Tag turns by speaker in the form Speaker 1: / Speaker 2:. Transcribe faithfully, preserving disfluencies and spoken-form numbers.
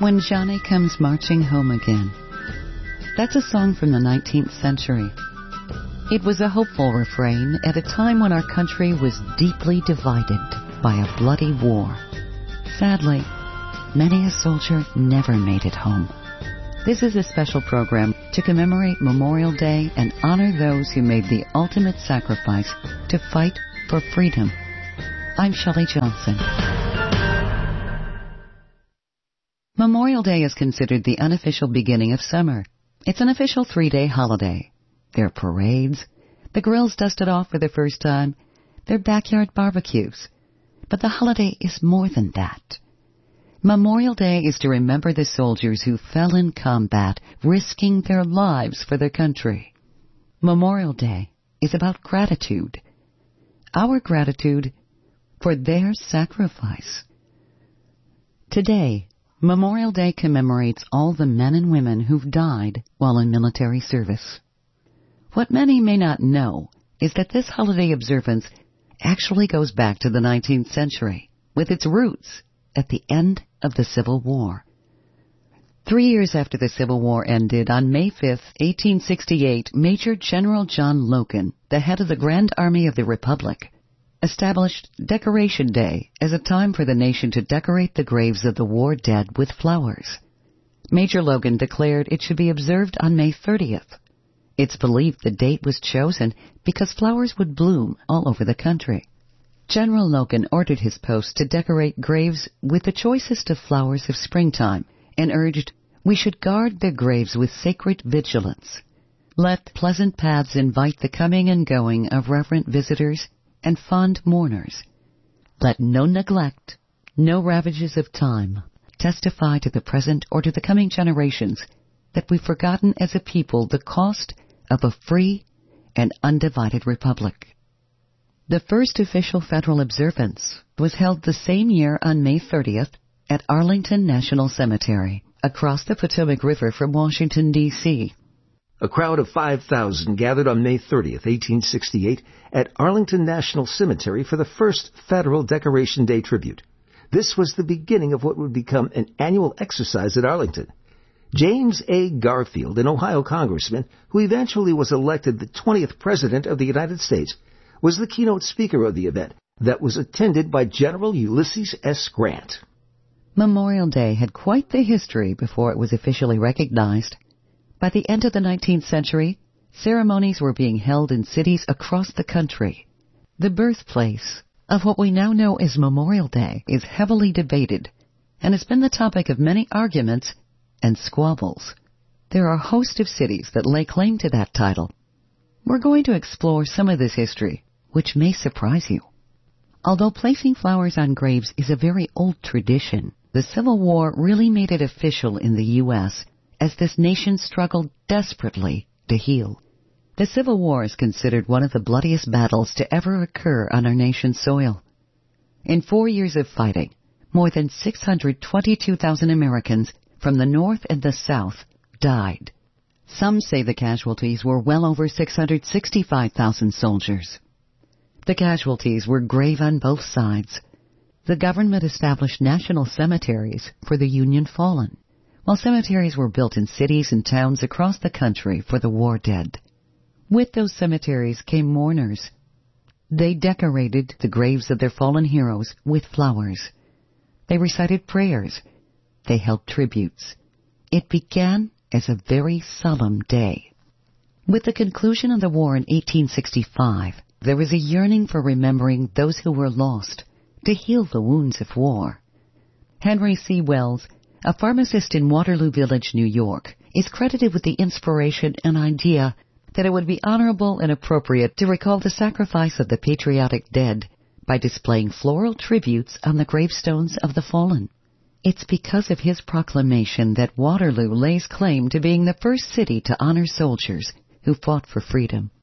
Speaker 1: When Johnny Comes Marching Home Again. That's a song from the nineteenth century. It was a hopeful refrain at a time when our country was deeply divided by a bloody war. Sadly, many a soldier never made it home. This is a special program to commemorate Memorial Day and honor those who made the ultimate sacrifice to fight for freedom. I'm Shelley Johnson. Memorial Day is considered the unofficial beginning of summer. It's an official three-day holiday. There are parades, the grills dusted off for the first time, there are backyard barbecues. But the holiday is more than that. Memorial Day is to remember the soldiers who fell in combat, risking their lives for their country. Memorial Day is about gratitude. Our gratitude for their sacrifice. Today, Memorial Day commemorates all the men and women who've died while in military service. What many may not know is that this holiday observance actually goes back to the nineteenth century, with its roots at the end of the Civil War. Three years after the Civil War ended, on May fifth, eighteen sixty-eight, Major General John Logan, the head of the Grand Army of the Republic, established Decoration Day as a time for the nation to decorate the graves of the war dead with flowers. Major Logan declared it should be observed on May thirtieth. It's believed the date was chosen because flowers would bloom all over the country. General Logan ordered his post to decorate graves with the choicest of flowers of springtime and urged we should guard their graves with sacred vigilance. Let pleasant paths invite the coming and going of reverent visitors and fond mourners. Let no neglect, no ravages of time testify to the present or to the coming generations that we've forgotten as a people the cost of a free and undivided republic. The first official federal observance was held the same year on May thirtieth at Arlington National Cemetery, across the Potomac River from Washington, D C
Speaker 2: A crowd of five thousand gathered on May thirtieth, eighteen sixty-eight, at Arlington National Cemetery for the first Federal Decoration Day tribute. This was the beginning of what would become an annual exercise at Arlington. James A. Garfield, an Ohio congressman, who eventually was elected the twentieth President of the United States, was the keynote speaker of the event that was attended by General Ulysses S. Grant.
Speaker 1: Memorial Day had quite the history before it was officially recognized. By the end of the nineteenth century, ceremonies were being held in cities across the country. The birthplace of what we now know as Memorial Day is heavily debated and has been the topic of many arguments and squabbles. There are a host of cities that lay claim to that title. We're going to explore some of this history, which may surprise you. Although placing flowers on graves is a very old tradition, the Civil War really made it official in the U S as this nation struggled desperately to heal. The Civil War is considered one of the bloodiest battles to ever occur on our nation's soil. In four years of fighting, more than six hundred twenty-two thousand Americans from the North and the South died. Some say the casualties were well over six hundred sixty-five thousand soldiers. The casualties were grave on both sides. The government established national cemeteries for the Union fallen, while cemeteries were built in cities and towns across the country for the war dead. With those cemeteries came mourners. They decorated the graves of their fallen heroes with flowers. They recited prayers. They held tributes. It began as a very solemn day. With the conclusion of the war in eighteen sixty-five, there was a yearning for remembering those who were lost, to heal the wounds of war. Henry C. Wells, a pharmacist in Waterloo Village, New York, is credited with the inspiration and idea that it would be honorable and appropriate to recall the sacrifice of the patriotic dead by displaying floral tributes on the gravestones of the fallen. It's because of his proclamation that Waterloo lays claim to being the first city to honor soldiers who fought for freedom.